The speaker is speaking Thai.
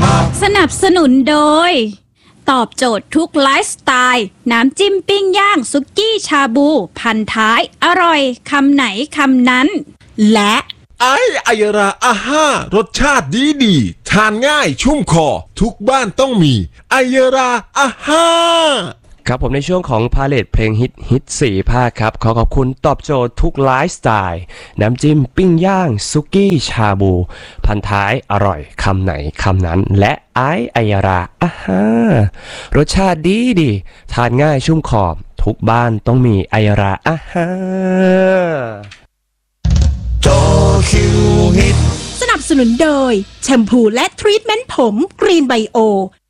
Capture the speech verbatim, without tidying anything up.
สนับสนุนโดยตอบโจทย์ทุกไลฟ์สไตล์น้ำจิ้มปิ้งย่างซุกี้ชาบูพันท้ายอร่อยคำไหนคำนั้นและไอไอยราอาห้ารสชาติดีดีทานง่ายชุ่มคอทุกบ้านต้องมีไอยราอาห้าครับผมในช่วงของพาเลทเพลงฮิตฮิตสี่ภาคครับขอขอบคุณตอบโจทย์ทุกไลฟ์สไตล์น้ำจิ้มปิ้งย่างซุกี้ชาบูพันท้ายอร่อยคำไหนคำนั้นและไอไอยราอาห้ารสชาติดีดีทานง่ายชุ่มคอทุกบ้านต้องมีไอยราอาห้าโตคิวฮิตสนับสนุนโดยแชมพูและทรีทเมนต์ผมกรีนไบโอ